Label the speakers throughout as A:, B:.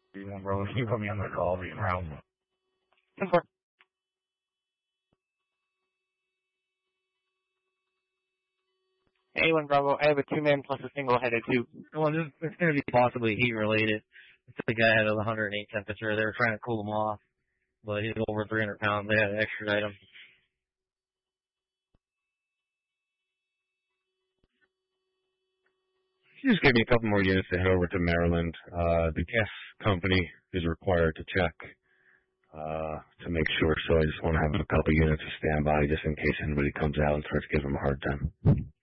A: Bro, you put me on the call, being around.
B: 10-4. A1 Bravo, I have a 2-man plus a single-headed 2.
C: Well, it's going to be possibly heat-related. The guy had a 108 temperature. They were trying to cool him off, but he's over 300 pounds. They had to extradite him.
D: Just give me a couple more units to head over to Maryland. The gas company is required to check to make sure, so I just want to have a couple units to stand by just in case anybody comes out and starts giving them a hard time.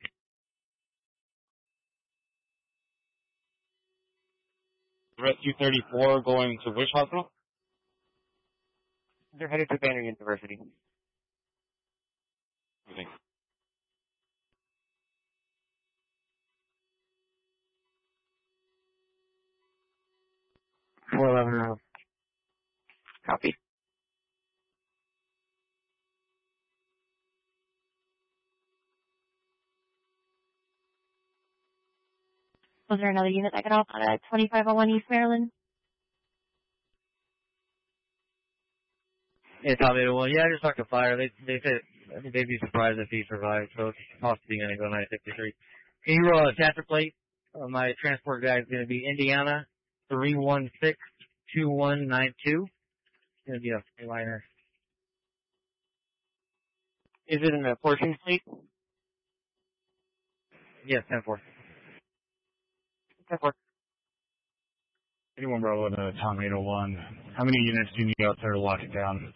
E: Rescue 34 going to which hospital?
B: They're headed to Banner University.
E: Thanks.
B: Copy.
F: Was there another unit that got off at 2501 East Maryland?
C: Yeah, top 801. Yeah, I just talked to fire. They said I think they'd be surprised if he survived, so it's possibly going to go 953. Can you roll a chapter plate? My transport guy is going to be Indiana 3162192. It's going to be a liner.
B: Is it in a portion fleet?
C: Yes, 10-4.
B: 10-4.
A: 81 Bravo to Tom 801. How many units do you need out there to lock it down?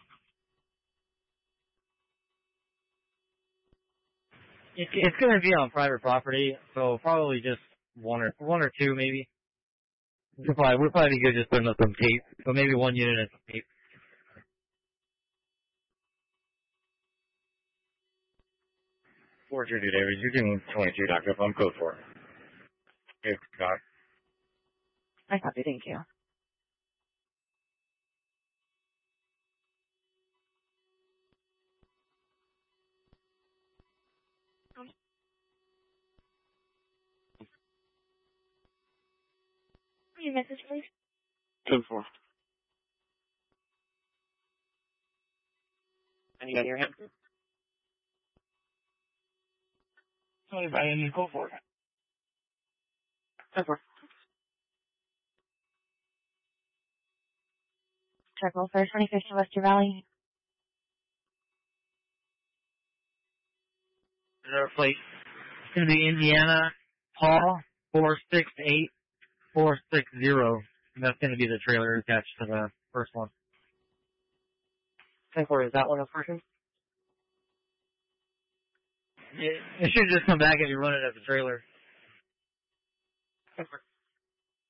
C: It's going to be on private property, so probably just one or two maybe. We'll probably be good just putting up some tape, so maybe one unit of tape.
A: Forger, dude, David. You're doing 22, Doctor. I'm code 4. Okay, got it.
F: I copy, thank you. Your message, please.
E: 10-4.
B: And you got your hand?
A: Sorry, I didn't go for it.
B: 10-4.
F: Circle for 25th to Wester Valley.
C: Reserve plate. It's going to be Indiana Paul 468460. And that's going to be the trailer attached to the first one.
B: 10-4, is that one a portion?
C: It should just come back if you run it as a trailer.
B: 10-4.